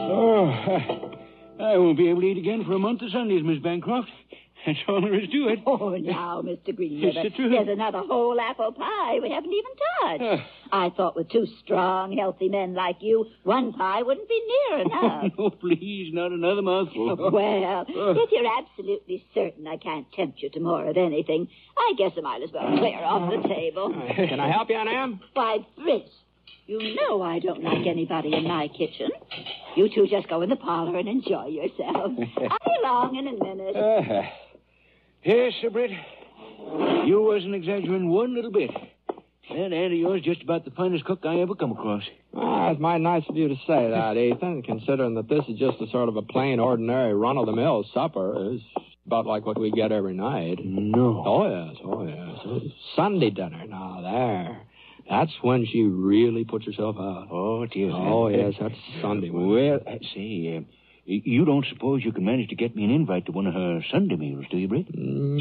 Oh, I won't be able to eat again for a month of Sundays, Miss Bancroft. That's all there is to it. Oh, now, Mr. Greenriver, there's another whole apple pie we haven't even touched. I thought with two strong, healthy men like you, one pie wouldn't be near enough. No, please, not another mouthful. Well, if you're absolutely certain I can't tempt you to more of anything, I guess I might as well clear off the table. Can I help you, Aunt Em? Why, Britt, you know I don't like anybody in my kitchen. You two just go in the parlor and enjoy yourselves. I'll be along in a minute. Yes, Sir Britt. You wasn't exaggerating one little bit. That aunt of yours just about the finest cook I ever come across. It's mighty nice of you to say that, Ethan, considering that this is just a sort of a plain, ordinary, run-of-the-mill supper. It's about like what we get every night. No. Oh, yes. It's Sunday dinner. Now, there. That's when she really puts herself out. Oh, dear. Oh, yes, that's Sunday. Well, say, you don't suppose you can manage to get me an invite to one of her Sunday meals, do you, Britt?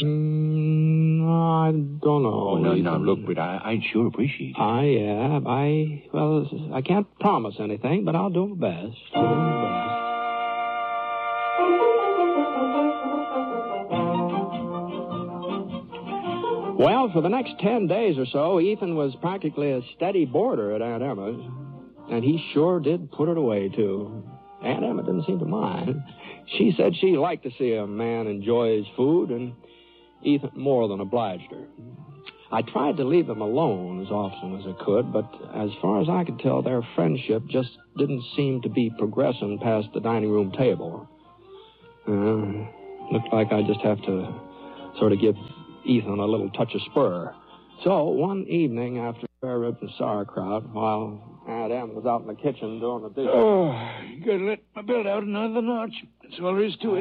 I don't know. Oh, no, look, Britt, I'd sure appreciate it. I can't promise anything, but I'll do my best. Well, for the next 10 days or so, Ethan was practically a steady boarder at Aunt Emma's. And he sure did put it away, too. Aunt Emma didn't seem to mind. She said she liked to see a man enjoy his food, and Ethan more than obliged her. I tried to leave them alone as often as I could, but as far as I could tell, their friendship just didn't seem to be progressing past the dining room table. Looked like I just have to sort of give Ethan a little touch of spur. So one evening after spare ribs and sauerkraut, while Aunt Em was out in the kitchen doing the dishes. Oh, you gotta let my belt out another notch. That's all there is to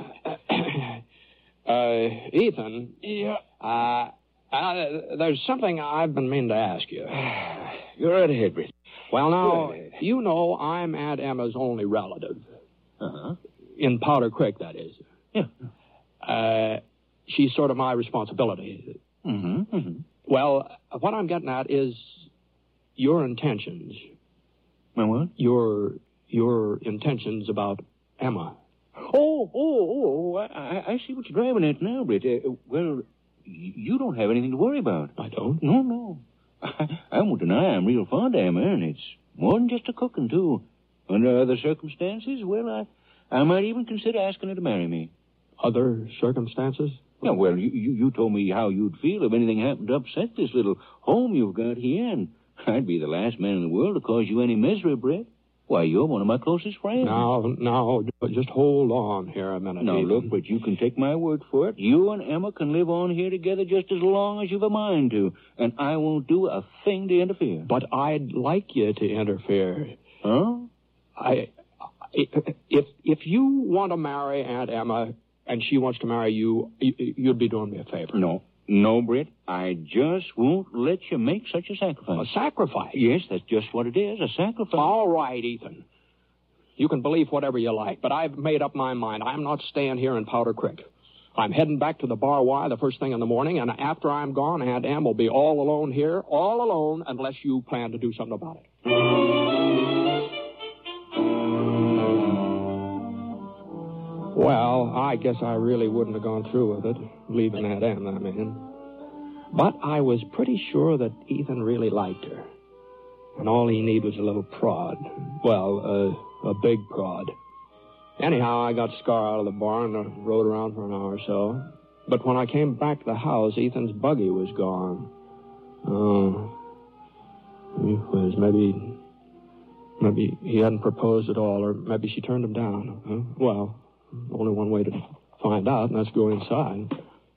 it. Ethan. Yeah. There's something I've been meaning to ask you. Go right ahead, Britt. Well, now, you know I'm Aunt Emma's only relative. Uh-huh. In Powder Creek, that is. Yeah. She's sort of my responsibility. Mm-hmm. Well, what I'm getting at is your intentions. My what? Your intentions about Emma. I see what you're driving at now, Britt. Well, you don't have anything to worry about. I don't? No. I won't deny I'm real fond of Emma, and it's more than just a cooking, too. Under other circumstances, well, I might even consider asking her to marry me. Other circumstances? Yeah, well, you told me how you'd feel if anything happened to upset this little home you've got here, and I'd be the last man in the world to cause you any misery, Britt. Why, you're one of my closest friends. Now, just hold on here a minute. Now, Ethan. look, but you can take my word for it. You and Emma can live on here together just as long as you've a mind to, and I won't do a thing to interfere. But I'd like you to interfere. Huh? If you want to marry Aunt Emma and she wants to marry you, you'd be doing me a favor. No, Britt. I just won't let you make such a sacrifice. A sacrifice? Yes, that's just what it is, a sacrifice. All right, Ethan. You can believe whatever you like, but I've made up my mind. I'm not staying here in Powder Creek. I'm heading back to the Bar Y the first thing in the morning, and after I'm gone, Aunt Em will be all alone here, all alone, unless you plan to do something about it. Well, I guess I really wouldn't have gone through with it, leaving Aunt Em, I mean. But I was pretty sure that Ethan really liked her. And all he needed was a little prod. Well, a big prod. Anyhow, I got Scar out of the barn and rode around for an hour or so. But when I came back to the house, Ethan's buggy was gone. Maybe he hadn't proposed at all, or maybe she turned him down. Well, only one way to find out, and that's go inside.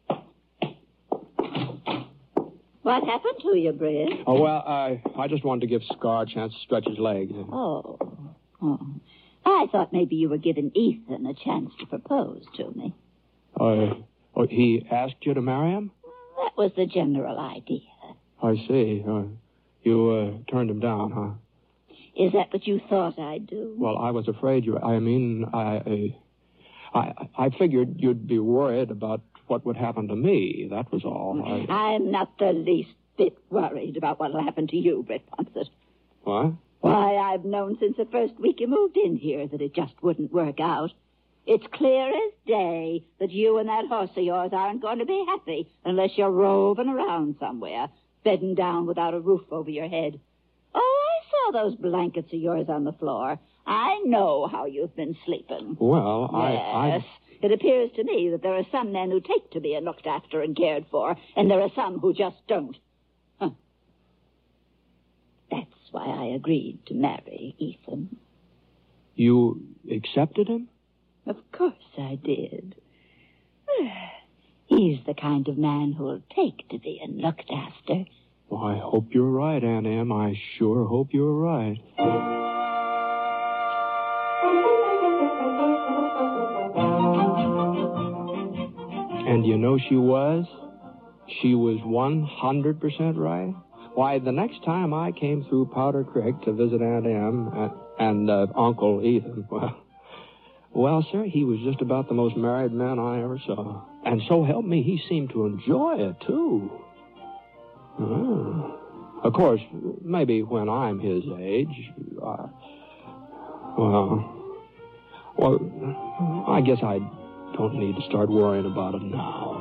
What happened to you, Britt? Oh, well, I just wanted to give Scar a chance to stretch his legs. Oh. I thought maybe you were giving Ethan a chance to propose to me. He asked you to marry him? That was the general idea. I see. You turned him down, huh? Is that what you thought I'd do? Well, I was afraid you... I figured you'd be worried about what would happen to me. That was all. I'm not the least bit worried about what'll happen to you, Britt Ponsett. What? Why, I've known since the first week you moved in here that it just wouldn't work out. It's clear as day that you and that horse of yours aren't going to be happy unless you're roving around somewhere, bedding down without a roof over your head. Oh, I saw those blankets of yours on the floor. I know how you've been sleeping. Well, yes. It appears to me that there are some men who take to being looked after and cared for, and there are some who just don't. Huh. That's why I agreed to marry Ethan. You accepted him? Of course I did. He's the kind of man who'll take to being looked after. Well, I hope you're right, Aunt Em. I sure hope you're right. And you know she was? She was 100% right. Why, the next time I came through Powder Creek to visit Aunt Em and Uncle Ethan, well, sir, he was just about the most married man I ever saw. And so help me, he seemed to enjoy it, too. Of course, maybe when I'm his age, well, I guess I don't need to start worrying about it now.